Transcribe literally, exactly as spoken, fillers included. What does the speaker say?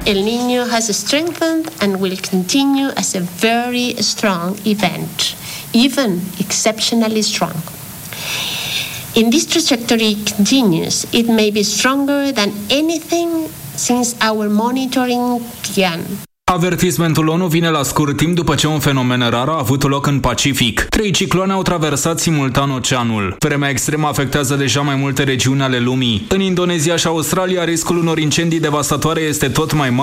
El Niño has strengthened and will continue as a very strong event, even exceptionally strong. If this trajectory continues, it may be stronger than anything since our monitoring began. Avertismentul O N U vine la scurt timp după ce un fenomen rar a avut loc în Pacific. Trei ciclone au traversat simultan oceanul. Vremea extremă afectează deja mai multe regiuni ale lumii. În Indonezia și Australia, riscul unor incendii devastatoare este tot mai mare.